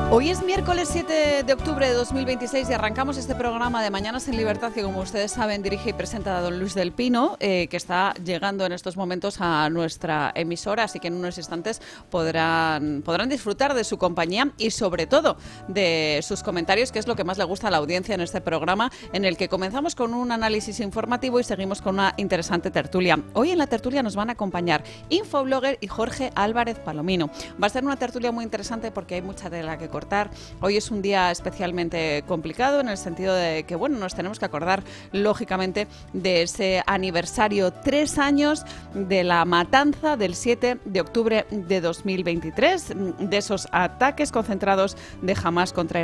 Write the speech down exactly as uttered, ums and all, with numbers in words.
Hoy es miércoles siete de octubre de dos mil veintiséis y arrancamos este programa de Mañanas en Libertad que, como ustedes saben, dirige y presenta don Luis del Pino, eh, que está llegando en estos momentos a nuestra emisora, así que en unos instantes podrán, podrán disfrutar de su compañía y sobre todo de sus comentarios, que es lo que más le gusta a la audiencia en este programa, en el que comenzamos con un análisis informativo y seguimos con una interesante tertulia. Hoy en la tertulia nos van a acompañar Infoblogger y Jorge Álvarez Palomino. Va a ser una tertulia muy interesante porque hay mucha tela que cortar. Hoy es un día especialmente complicado en el sentido de que, bueno, nos tenemos que acordar lógicamente de ese aniversario, tres años de la matanza del siete de octubre de dos mil veintitrés, de esos ataques concentrados de Hamás contra